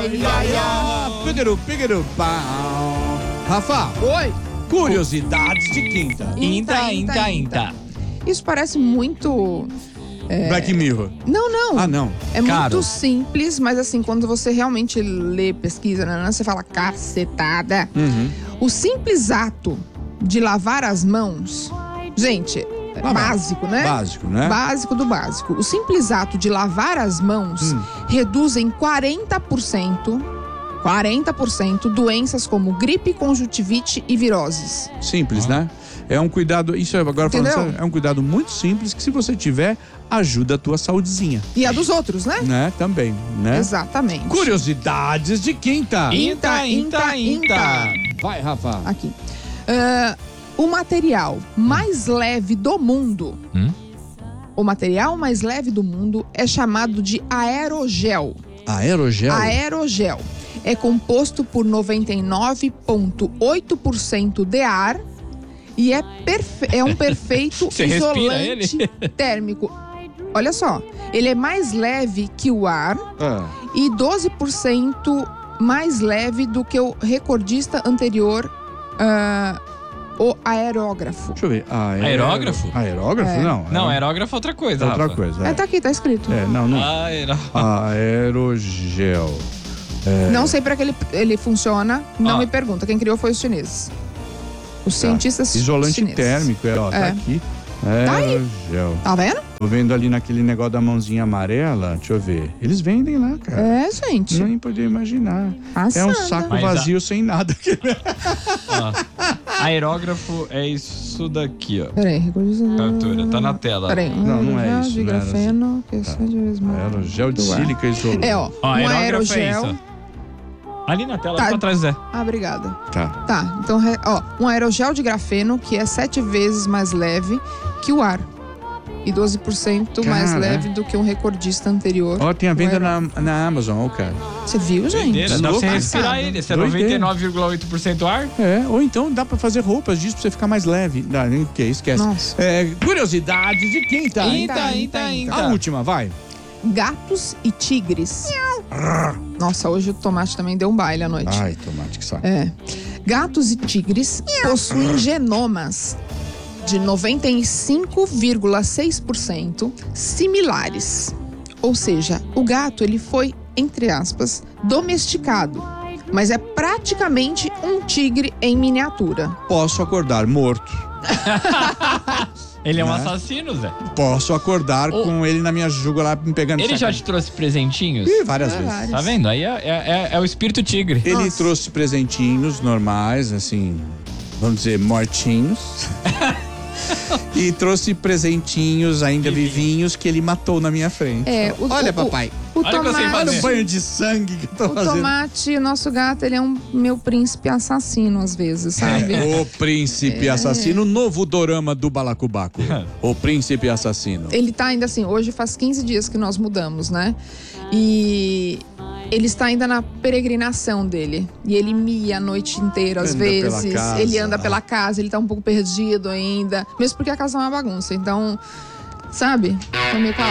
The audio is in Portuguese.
Pigiru, pau. Rafa, Oi. curiosidades de quinta. Inta. Isso parece muito... Black Mirror. Não. Ah, não. É Caro. muito simples, mas assim, quando você realmente lê, pesquisa, você fala cacetada. O simples ato de lavar as mãos, gente, básico, né? Básico, né? Básico do básico. O simples ato de lavar as mãos reduz em 40% doenças como gripe, conjuntivite e viroses. Simples, né? É um cuidado, isso agora falando Entendeu? sério, é um cuidado muito simples que se você tiver, ajuda a tua saúdezinha, E a dos outros, né? né? Também, né? Exatamente. Curiosidades de quinta. Inta. Vai, Rafa. Aqui. O material mais leve do mundo. O material mais leve do mundo é chamado de aerogel. Aerogel? Aerogel é composto por 99,8% de ar e é um perfeito Você respira isolante térmico. Olha só, ele é mais leve que o ar e 12% mais leve do que o recordista anterior, o aerógrafo. Deixa eu ver. Aerógrafo? Aerógrafo? Não. Não, aerógrafo é outra coisa, outra Rafa. coisa. Tá aqui, tá escrito. Não. Aerogel. Não sei para que ele funciona, não me pergunta. Quem criou foi os chineses. Os cientistas Isolante chineses. térmico, tá aqui. Tá aí. Aerogel. Tá vendo? Tô vendo ali naquele negócio da mãozinha amarela. Deixa eu ver. Eles vendem lá, cara. Gente. Nem podia imaginar. Passada. É um saco Mas vazio sem nada. Aerógrafo é isso daqui, ó. Peraí, recordista. Altura, tá na tela. Peraí. Não é isso, De não era grafeno, que é 7 vezes mais. Aerogel de do ar. sílica isolante. Ó. Ó, Um aerógrafo é aerogel. isso. Ali na tela, Tá. pra trás é. Obrigada. Tá. Tá, então, um aerogel de grafeno que é 7 vezes mais leve que o ar. E 12% mais Cara. leve do que um recordista anterior. Ó, tem a venda aerógrafo. na Amazon, ó, cara. Você viu, gente? Doideira, dá pra você Louco. respirar ele. Você é Doideira. 99,8% ar? Ou então dá pra fazer roupas disso pra você ficar mais leve. Não, esquece. Nossa. Curiosidades de quinta. Inta. A última, vai. Gatos e tigres. Nossa, hoje o tomate também deu um baile à noite. Ai, tomate, que saco. Gatos e tigres possuem genomas de 95,6% similares. Ou seja, o gato ele foi, entre aspas, domesticado, mas é praticamente um tigre em miniatura. Posso acordar morto. Ele é um Né? assassino, Zé. Posso acordar com ele na minha jugular me pegando. Ele já sacanagem. te trouxe presentinhos? Ih, várias vezes. Várias. Tá vendo? Aí é o espírito tigre. Ele Nossa. trouxe presentinhos normais, assim, vamos dizer, mortinhos. E trouxe presentinhos ainda vivinhos que ele matou na minha frente. Olha, papai. O Olha o que eu sei tomate, fazer. Olha o banho de sangue que eu tô o fazendo. tomate, o nosso gato, ele é um meu príncipe assassino às vezes, sabe? O Príncipe Assassino, novo dorama do Balacobaco. O Príncipe Assassino. Ele tá ainda assim, hoje faz 15 dias que nós mudamos, né? E ele está ainda na peregrinação dele. E ele mia a noite inteira, às Anda pela vezes. casa. Ele anda pela casa, ele tá um pouco perdido ainda. Mesmo porque a casa é uma bagunça. Então, sabe? Tá meio caótico.